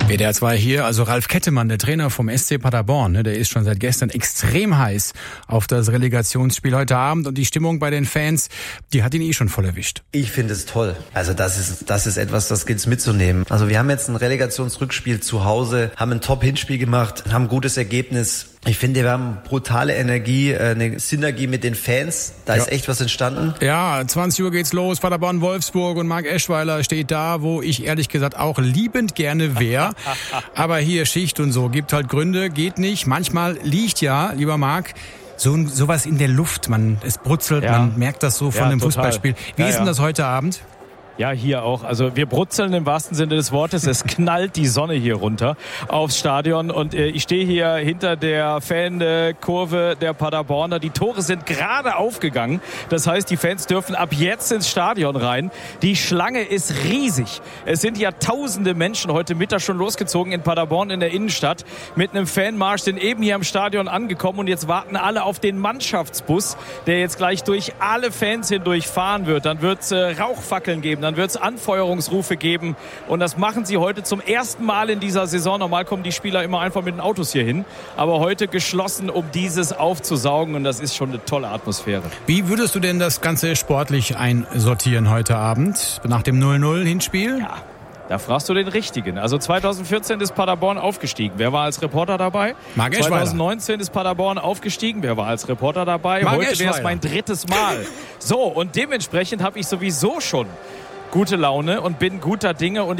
WDR 2 hier, also Ralf Kettemann, der Trainer vom SC Paderborn, der ist schon seit gestern extrem heiß auf das Relegationsspiel heute Abend und die Stimmung bei den Fans, die hat ihn schon voll erwischt. Ich finde es toll. Also das ist etwas, das gilt es mitzunehmen. Also wir haben jetzt ein Relegationsrückspiel zu Hause, haben ein Top-Hinspiel gemacht, haben ein gutes Ergebnis. Ich finde, wir haben brutale Energie, eine Synergie mit den Fans. Da ist echt was entstanden. Ja, 20 Uhr geht's los, Paderborn-Wolfsburg und Marc Eschweiler steht da, wo ich ehrlich gesagt auch liebend gerne wäre. Aber hier Schicht und so, gibt halt Gründe, geht nicht. Manchmal liegt ja, lieber Marc, sowas in der Luft. Es brutzelt, man merkt das so von dem Fußballspiel. Wie ist denn das heute Abend? Ja, hier auch. Also wir brutzeln im wahrsten Sinne des Wortes. Es knallt die Sonne hier runter aufs Stadion und ich stehe hier hinter der Fankurve der Paderborner. Die Tore sind gerade aufgegangen. Das heißt, die Fans dürfen ab jetzt ins Stadion rein. Die Schlange ist riesig. Es sind ja tausende Menschen heute Mittag schon losgezogen in Paderborn in der Innenstadt mit einem Fanmarsch, sind eben hier am Stadion angekommen und jetzt warten alle auf den Mannschaftsbus, der jetzt gleich durch alle Fans hindurch fahren wird. Dann wird es Rauchfackeln geben. Dann wird es Anfeuerungsrufe geben und das machen sie heute zum ersten Mal in dieser Saison. Normal kommen die Spieler immer einfach mit den Autos hier hin, aber heute geschlossen, um dieses aufzusaugen und das ist schon eine tolle Atmosphäre. Wie würdest du denn das Ganze sportlich einsortieren heute Abend nach dem 0-0-Hinspiel? Ja. Da fragst du den Richtigen. Also 2014 ist Paderborn aufgestiegen. Wer war als Reporter dabei? Marc Eschweiler. 2019 ist Paderborn aufgestiegen. Wer war als Reporter dabei? Marc Heute wäre es Eschweiler. mein 3. Mal. So, und dementsprechend habe ich sowieso schon gute Laune und bin guter Dinge und